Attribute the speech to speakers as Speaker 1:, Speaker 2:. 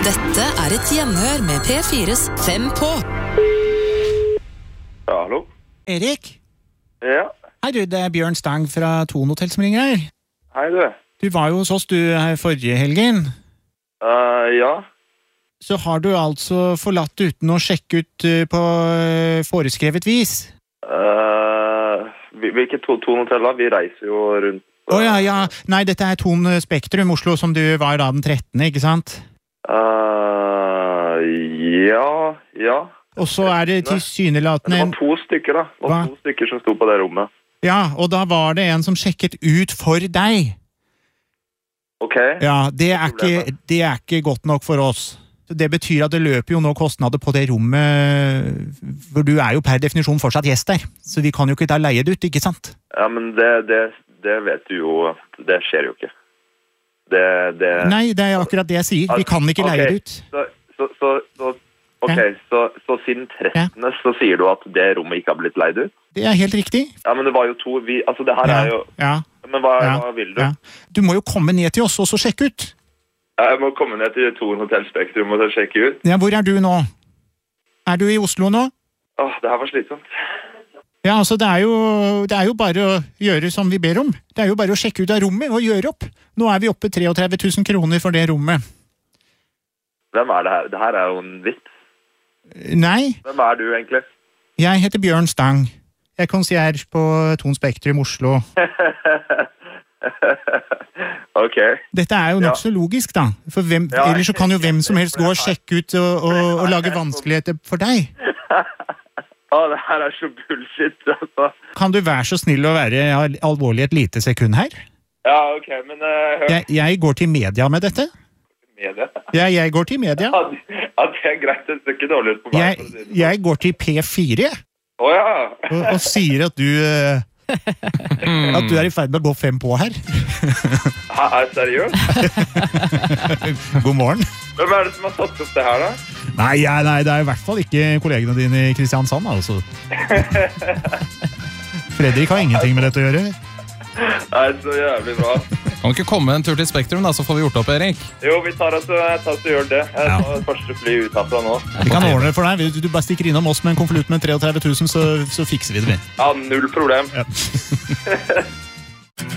Speaker 1: Dette et gjenhør med P4's 5 på.
Speaker 2: Ja, hallo?
Speaker 3: Erik?
Speaker 2: Ja?
Speaker 3: Hei du, det Bjørn Stang fra Thon Hotel som ringer her.
Speaker 2: Hei du.
Speaker 3: Du var jo hos oss her forrige helgen.
Speaker 2: Ja?
Speaker 3: Så har du altså forlatt uten å sjekke ut på foreskrevet vis?
Speaker 2: Hvilke Thon Hotel da? Vi reiser jo rundt.
Speaker 3: Ja. Nei, dette Thon Spektrum, Oslo, som du var da den 13., ikke sant?
Speaker 2: Ja.
Speaker 3: Og så det tilsynelatende...
Speaker 2: Det var 2 stykker da. Det var 2 stykker som sto på det rommet.
Speaker 3: Ja, og da var det en som sjekket ut for deg.
Speaker 2: Ok.
Speaker 3: Ja, det ikke godt nok for oss. Det betyr at det løper jo nå kostnader på det rommet, for du jo per definisjon fortsatt gjest der, så vi kan jo ikke da leie det ut, ikke sant?
Speaker 2: Ja, men det vet du jo, det skjer jo ikke.
Speaker 3: Nei, det akkurat det jeg sier, vi kan ikke leie det ut. Så siden 13. så sier du at det rommet ikke har blitt leid ut? Det helt riktig. Ja, men det var jo 2, altså det her jo... Ja. Men hva vil du? Ja. Du må jo komme ned til oss og så sjekke ut. Jeg må komme ned til Thon Hotel Spektrum og sjekke ut. Ja, hvor du nå? Du i Oslo nå? Det her var slitsomt. Ja, altså det jo bare å gjøre som vi ber om. Det jo bare å sjekke ut av rommet og gjøre opp. Nå vi oppe 33 000 kroner for det rommet. Hvem det her? Det her jo en vits. Nei. Hvem du egentlig? Jeg heter Bjørn Stang. Jeg er konsierge på Thon Spektrum Oslo. Ok. Dette jo nok så logisk da. For ellers så kan jo hvem som helst gå og sjekke ut og lage vanskeligheter for deg. Det her så bullshit, altså. Kan du være så snill å være alvorlig et lite sekund her? Ja, ok, men... Jeg går til media med dette. Media? Ja, jeg går til media. Ja, det greit, det ser ikke dårlig ut på meg. Jeg går til P4. Ja. Og sier at du... At du i ferd med å gå 5 på her. Seriøst? God morgen. Hvem det som har satt opp det her da? Nei, det i hvert fall ikke kollegene dine i Kristiansand, altså. Fredrik har ingenting med dette å gjøre. Nei, så jævlig bra.
Speaker 4: Kan du ikke komme en tur til Spektrum da, så får vi gjort opp, Erik?
Speaker 2: Jo, vi tar oss og gjør det. Jeg tar første fly ut herfra nå.
Speaker 3: Vi kan ordne det for deg. Du bare stikker innom oss med en konvolutt med 33 000, så fikser vi det.
Speaker 2: Ja, 0 problem. Ja.